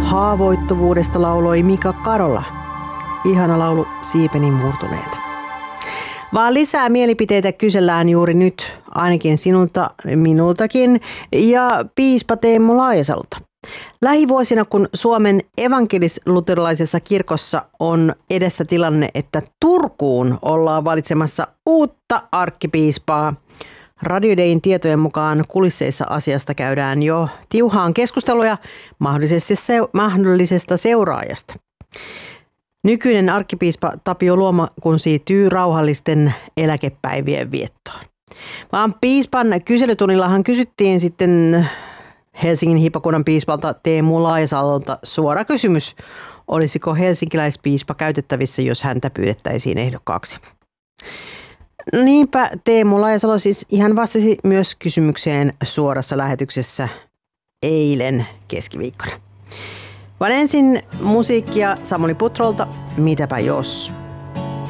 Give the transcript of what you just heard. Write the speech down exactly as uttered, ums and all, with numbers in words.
Haavoittuvuudesta lauloi Mika Karola. Ihana laulu Siipeni murtuneet. Vaan lisää mielipiteitä kysellään juuri nyt, ainakin sinulta, minultakin, ja piispa Teemu Laajasalolta. Lähivuosina, kun Suomen evankelis-luterilaisessa kirkossa on edessä tilanne, että Turkuun ollaan valitsemassa uutta arkkipiispaa, Radio Dayn tietojen mukaan kulisseissa asiasta käydään jo tiuhaan keskusteluja mahdollisesti seu- mahdollisesta seuraajasta. Nykyinen arkkipiispa Tapio Luoma kun siirtyy rauhallisten eläkepäivien viettoon. Vaan piispan kyselytunnillahan kysyttiin sitten Helsingin hiippakunnan piispalta Teemu Laajasalolta suora kysymys. Olisiko helsinkiläispiispa käytettävissä, jos häntä pyydettäisiin ehdokkaaksi? Niinpä Teemu Laajasalo siis ihan vastasi myös kysymykseen suorassa lähetyksessä eilen keskiviikkona. Vaan ensin musiikkia Samuli Putrolta, Mitäpä jos.